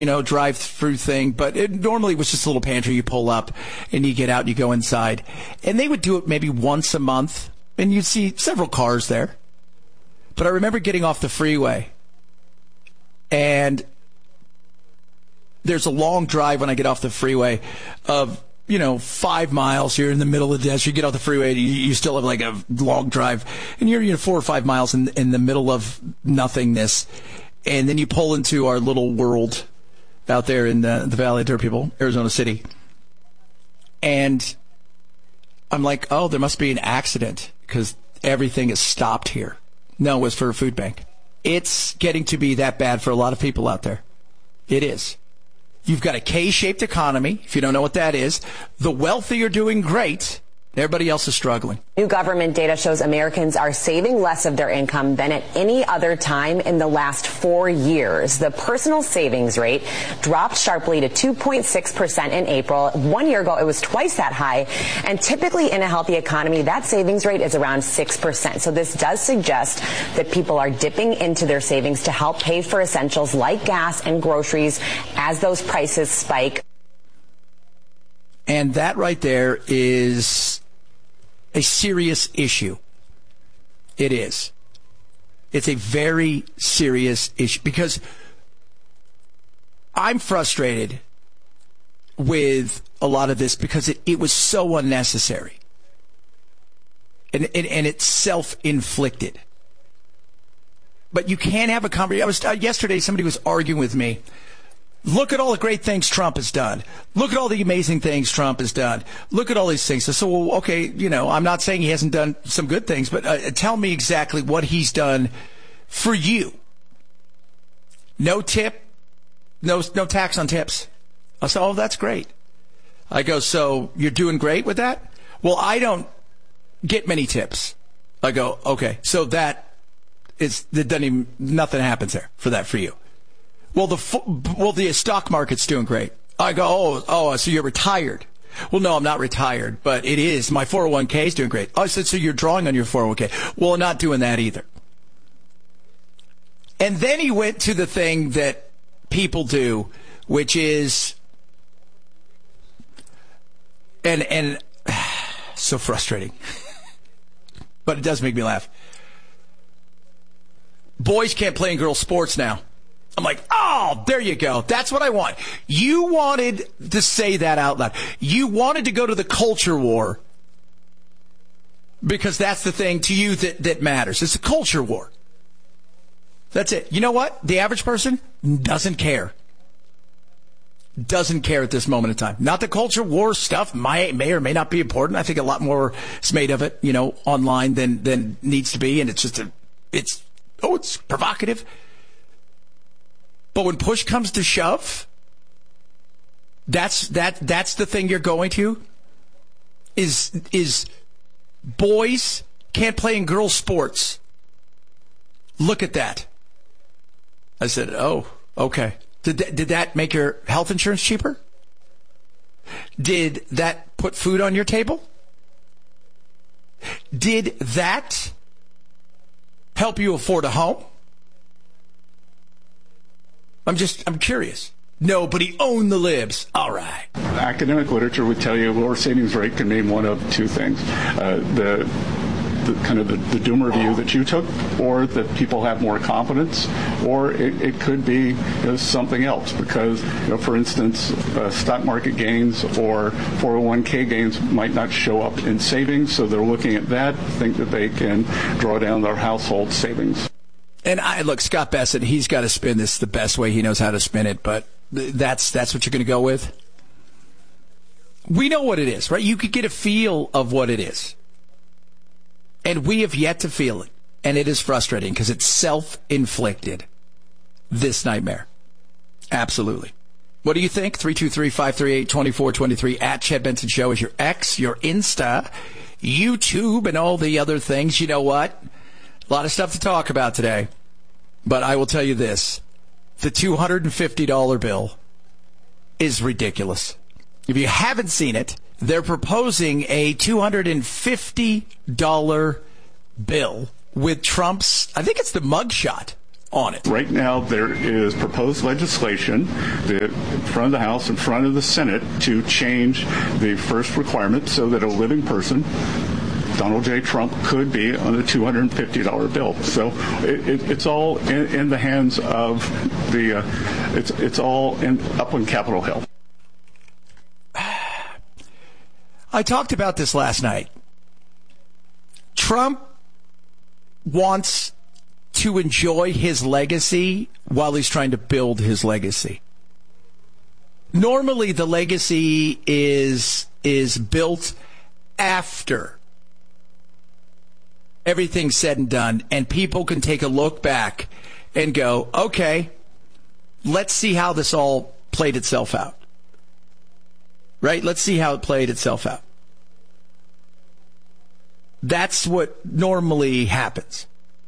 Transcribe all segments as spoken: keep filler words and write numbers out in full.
you know, drive-through thing, but it normally was just a little pantry. You pull up and you get out and you go inside. And they would do it maybe once a month, and you'd see several cars there. But I remember getting off the freeway, and there's a long drive when I get off the freeway of, you know, five miles. You're in the middle of the desert. You get off the freeway, you, you still have like a long drive, and you're, you know, four or five miles in, in the middle of nothingness. And then you pull into our little world out there in the, the Valley of Dirt People, Arizona City. And I'm like, oh, there must be an accident because everything is stopped here. No, it was for a food bank. It's getting to be that bad for a lot of people out there. It is. You've got a K-shaped economy, if you don't know what that is. The wealthy are doing great. Everybody else is struggling. New government data shows Americans are saving less of their income than at any other time in the last four years. The personal savings rate dropped sharply to two point six percent in April. One year ago, it was twice that high. And typically in a healthy economy, that savings rate is around six percent. So this does suggest that people are dipping into their savings to help pay for essentials like gas and groceries as those prices spike. And that right there is a serious issue. It is. It's a very serious issue because I'm frustrated with a lot of this because it, it was so unnecessary. And, and, and it's self-inflicted. But you can't have a conversation. I was, uh, yesterday, somebody was arguing with me. Look at all the great things Trump has done. Look at all the amazing things Trump has done. Look at all these things. So, well, okay, you know, I'm not saying he hasn't done some good things, but uh, tell me exactly what he's done for you. No tip, no no tax on tips. I said, oh, that's great. I go, so you're doing great with that? Well, I don't get many tips. I go, okay, so that is, that doesn't even, nothing happens there for that for you. Well, the well the stock market's doing great. I go, oh, oh, so you're retired. Well, no, I'm not retired, but it is. My four oh one k is doing great. Oh, I said, so you're drawing on your four oh one k. Well, I'm not doing that either. And then he went to the thing that people do, which is, and and so frustrating, but it does make me laugh. Boys can't play in girls' sports now. I'm like, oh, there you go. That's what I want. You wanted to say that out loud. You wanted to go to the culture war because that's the thing to you that, that matters. It's a culture war. That's it. You know what? The average person doesn't care. Doesn't care at this moment in time. Not the culture war stuff may, may or may not be important. I think a lot more is made of it, you know, online than, than needs to be. And it's just a, it's, oh, it's provocative. But when push comes to shove, that's that that's the thing you're going to is is boys can't play in girls' sports. Look at that. I said, oh, okay. Did that, did that make your health insurance cheaper? Did that put food on your table? Did that help you afford a home? I'm just, I'm curious. Nobody owned the libs. All right. Academic literature would tell you a lower savings rate can mean one of two things. Uh, the, the kind of the, the doomer view that you took, or that people have more confidence, or it, it could be you know, something else because, you know, for instance, uh, stock market gains or four oh one k gains might not show up in savings, so they're looking at that, think that they can draw down their household savings. And I look, Scott Bassett, he's got to spin this the best way he knows how to spin it, but that's that's what you're going to go with. We know what it is, right? You could get a feel of what it is. And we have yet to feel it. And it is frustrating because it's self-inflicted, this nightmare. Absolutely. What do you think? three two three, five three eight, two four two three at Chad Benson Show is your X, your Insta, YouTube, and all the other things. You know what? A lot of stuff to talk about today, but I will tell you this. The two hundred fifty dollars bill is ridiculous. If you haven't seen it, they're proposing a two hundred fifty dollars bill with Trump's, I think it's the mugshot on it. Right now, there is proposed legislation that in front of the House, in front of the Senate, to change the first requirement so that a living person, Donald J. Trump, could be on a two hundred fifty dollars bill. So it, it, it's all in, in the hands of the, uh, it's, it's all in, up on Capitol Hill. I talked about this last night. Trump wants to enjoy his legacy while he's trying to build his legacy. Normally, the legacy is is built after everything's said and done, and people can take a look back and go, okay, let's see how this all played itself out. Right? Let's see how it played itself out. That's what normally happens.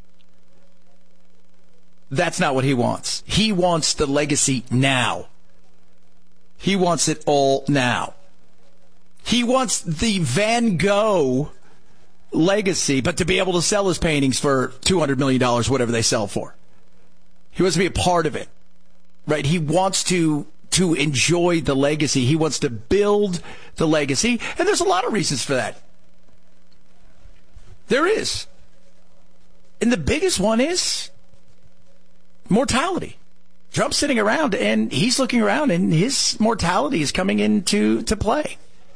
That's not what he wants. He wants the legacy now. He wants it all now. He wants the Van Gogh legacy, but to be able to sell his paintings for two hundred million dollars, whatever they sell for. He wants to be a part of it, right? He wants to to enjoy the legacy. He wants to build the legacy, and there's a lot of reasons for that. There is. And the biggest one is mortality. Trump's sitting around, and he's looking around, and his mortality is coming into to play.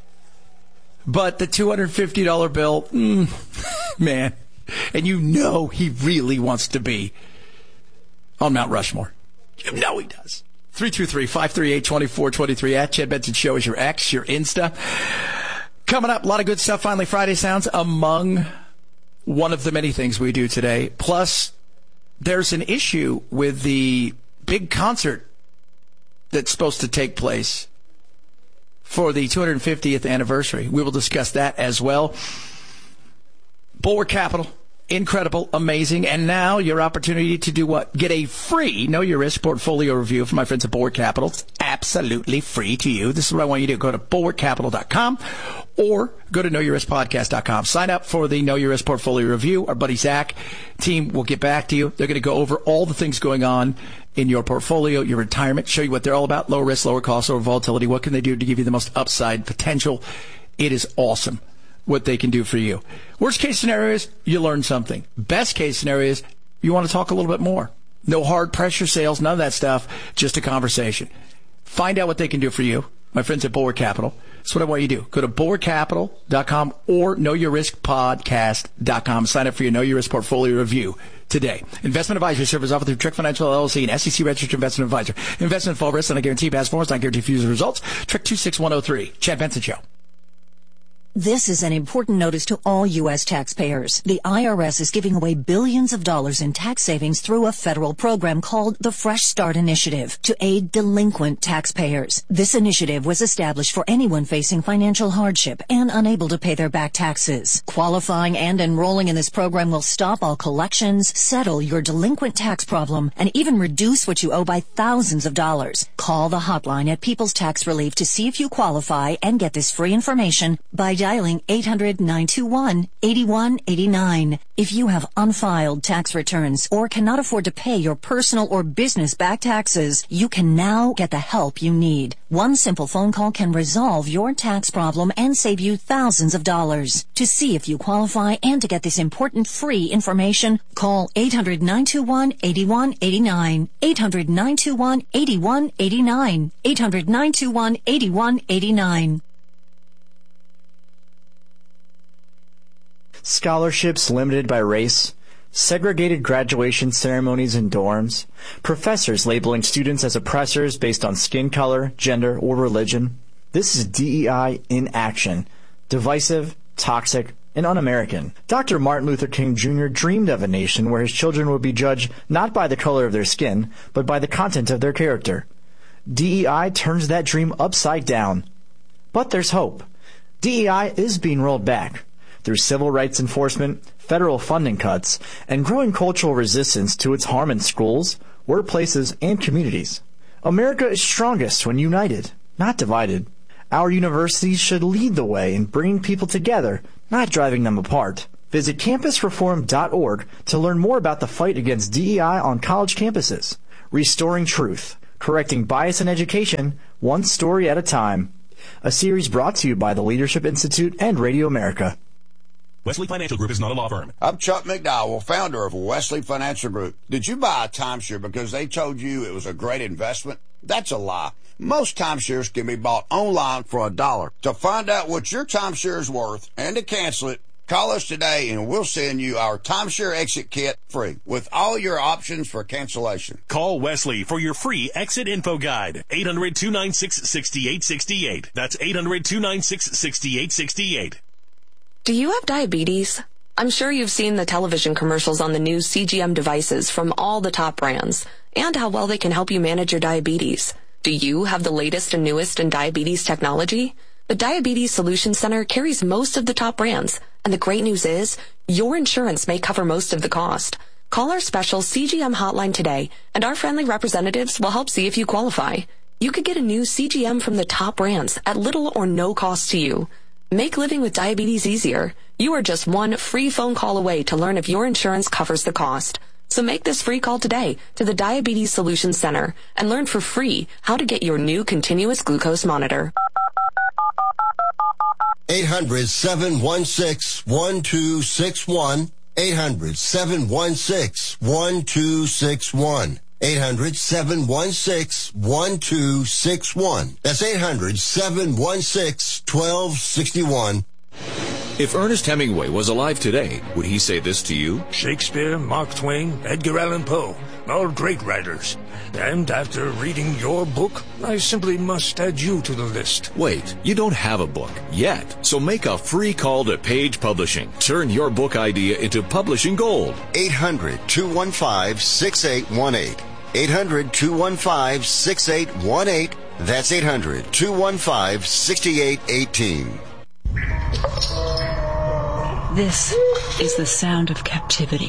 But the two hundred fifty dollars bill, mm, man, and you know he really wants to be on Mount Rushmore. You know he does. three two three, five three eight, two four two three at Chad Benson Show is your X, your Insta. Coming up, a lot of good stuff. Finally, Friday sounds among one of the many things we do today. Plus, there's an issue with the big concert that's supposed to take place for the two hundred fiftieth anniversary. We will discuss that as well. Bulwark Capital, incredible, amazing. And now your opportunity to do what? Get a free Know Your Risk portfolio review from my friends at Bulwark Capital. It's absolutely free to you. This is what I want you to do. Go to bulwark capital dot com or go to know your risk podcast dot com. Sign up for the Know Your Risk portfolio review. Our buddy Zach team will get back to you. They're going to go over all the things going on in your portfolio, your retirement, show you what they're all about, low risk, lower cost, lower volatility. What can they do to give you the most upside potential? It is awesome what they can do for you. Worst case scenario is you learn something. Best case scenario is you want to talk a little bit more. No hard pressure sales, none of that stuff, just a conversation. Find out what they can do for you. My friends at Bulwark Capital. That's what I want you to do. Go to bulwark capital dot com or know your risk podcast dot com. Sign up for your Know Your Risk portfolio review today. Investment advisory service offered through Trick Financial L L C, an S E C registered investment advisor. Investment fall risk, not guarantee past performance, not guarantee future results. Trick two six one zero three. Chad Benson Show. This is an important notice to all U S taxpayers. The I R S is giving away billions of dollars in tax savings through a federal program called the Fresh Start Initiative to aid delinquent taxpayers. This initiative was established for anyone facing financial hardship and unable to pay their back taxes. Qualifying and enrolling in this program will stop all collections, settle your delinquent tax problem, and even reduce what you owe by thousands of dollars. Call the hotline at People's Tax Relief to see if you qualify and get this free information by dialing eight hundred, nine two one, eight one eight nine. If you have unfiled tax returns or cannot afford to pay your personal or business back taxes, you can now get the help you need. One simple phone call can resolve your tax problem and save you thousands of dollars. To see if you qualify and to get this important free information, call eight hundred, nine two one, eight one eight nine. eight hundred, nine two one, eight one eight nine. eight hundred, nine two one, eight one eight nine. Scholarships limited by race, segregated graduation ceremonies in dorms, professors labeling students as oppressors based on skin color, gender, or religion. This is D E I in action. Divisive, toxic, and un-American. Doctor Martin Luther King Junior dreamed of a nation where his children would be judged not by the color of their skin, but by the content of their character. D E I turns that dream upside down. But there's hope. D E I is being rolled back. Through civil rights enforcement, federal funding cuts, and growing cultural resistance to its harm in schools, workplaces, and communities. America is strongest when united, not divided. Our universities should lead the way in bringing people together, not driving them apart. Visit campus reform dot org to learn more about the fight against D E I on college campuses. Restoring Truth, correcting bias in education, one story at a time. A series brought to you by the Leadership Institute and Radio America. Wesley Financial Group is not a law firm. I'm Chuck McDowell, founder of Wesley Financial Group. Did you buy a timeshare because they told you it was a great investment? That's a lie. Most timeshares can be bought online for a dollar. To find out what your timeshare is worth and to cancel it, call us today and we'll send you our timeshare exit kit free with all your options for cancellation. Call Wesley for your free exit info guide. eight hundred, two nine six, six eight six eight. That's eight hundred, two nine six, six eight six eight. Do you have diabetes? I'm sure you've seen the television commercials on the new C G M devices from all the top brands and how well they can help you manage your diabetes. Do you have the latest and newest in diabetes technology? The Diabetes Solutions Center carries most of the top brands, and the great news is your insurance may cover most of the cost. Call our special C G M hotline today, and our friendly representatives will help see if you qualify. You could get a new C G M from the top brands at little or no cost to you. Make living with diabetes easier. You are just one free phone call away to learn if your insurance covers the cost. So make this free call today to the Diabetes Solutions Center and learn for free how to get your new continuous glucose monitor. eight hundred, seven one six, one two six one. eight hundred, seven one six, one two six one. eight hundred, seven one six, one two six one. That's eight hundred, seven one six, one two six one. If Ernest Hemingway was alive today, would he say this to you? Shakespeare, Mark Twain, Edgar Allan Poe, all great writers. And after reading your book, I simply must add you to the list. Wait, you don't have a book yet, so make a free call to Page Publishing. Turn your book idea into publishing gold. eight hundred, two one five, six eight one eight. eight hundred, two one five, six eight one eight. That's eight hundred, two one five, six eight one eight. This is the sound of captivity.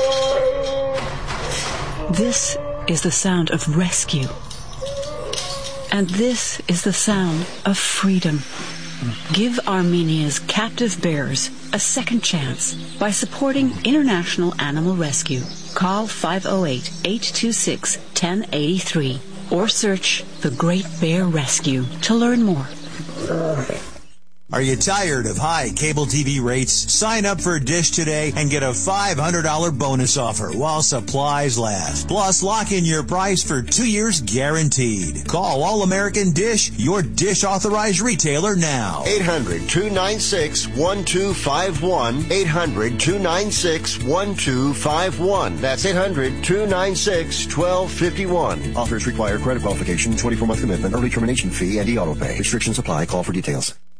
This is the sound of rescue. And this is the sound of freedom. Give Armenia's captive bears a second chance by supporting International Animal Rescue. Call five oh eight, eight two six, one oh eight three or search The Great Bear Rescue to learn more. Are you tired of high cable T V rates? Sign up for Dish today and get a five hundred dollars bonus offer while supplies last. Plus, lock in your price for two years guaranteed. Call All American Dish, your Dish authorized retailer now. eight hundred, two nine six, one two five one. eight hundred, two nine six, one two five one. That's eight hundred, two nine six, one two five one. Offers require credit qualification, twenty-four month commitment, early termination fee, and e-auto pay. Restrictions apply. Call for details.